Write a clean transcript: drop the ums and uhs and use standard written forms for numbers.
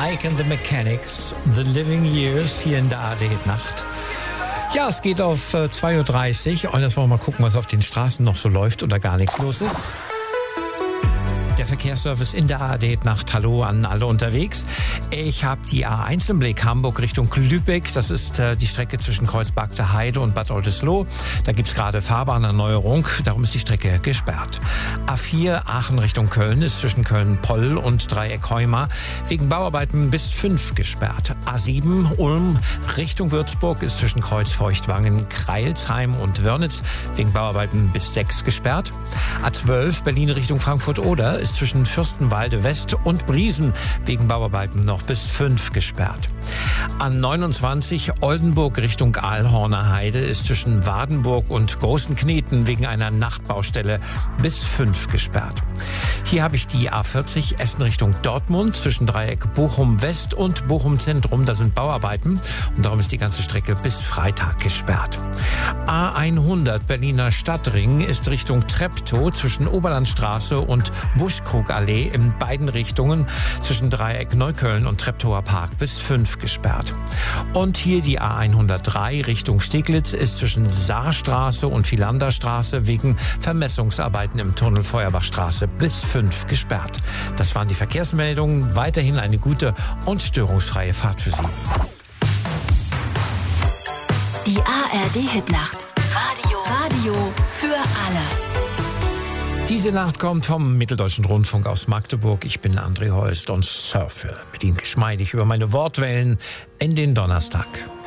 Mike and the Mechanics, The Living Years hier in der ARD-Nacht. Ja, es geht auf 2.30 Uhr und jetzt wollen wir mal gucken, was auf den Straßen noch so läuft oder gar nichts los ist. Der Verkehrsservice in der ARD-Nacht. Hallo an alle unterwegs. Ich habe die A1 im Blick, Hamburg Richtung Lübeck. Das ist die Strecke zwischen Kreuzberg der Heide und Bad Oldesloe. Da gibt's gerade Fahrbahnerneuerung, darum ist die Strecke gesperrt. A4 Aachen Richtung Köln ist zwischen Köln-Poll und Dreieck Heuma wegen Bauarbeiten bis 5 gesperrt. A7 Ulm Richtung Würzburg ist zwischen Kreuzfeuchtwangen, Kreilsheim und Wörnitz wegen Bauarbeiten bis 6 gesperrt. A12 Berlin Richtung Frankfurt-Oder ist zwischen Fürstenwalde West und Briesen wegen Bauarbeiten noch bis 5 gesperrt. A29 Oldenburg Richtung Aalhorner Heide ist zwischen Wadenburg und Großenkneten wegen einer Nachtbaustelle bis 5 gesperrt. Hier habe ich die A40 Essen Richtung Dortmund zwischen Dreieck Bochum West und Bochum Zentrum. Da sind Bauarbeiten und darum ist die ganze Strecke bis Freitag gesperrt. A100 Berliner Stadtring ist Richtung Treptow zwischen Oberlandstraße und Buschkrugallee in beiden Richtungen zwischen Dreieck Neukölln und Treptower Park bis 5 gesperrt. Und hier die A103 Richtung Steglitz ist zwischen Saarstraße und Philanderstraße wegen Vermessungsarbeiten im Tunnel Feuerbachstraße bis 5 gesperrt. Das waren die Verkehrsmeldungen. Weiterhin eine gute und störungsfreie Fahrt für Sie. Die ARD-Hitnacht. Radio für alle. Diese Nacht kommt vom Mitteldeutschen Rundfunk aus Magdeburg. Ich bin André Holst und surfe mit Ihnen geschmeidig über meine Wortwellen in den Donnerstag.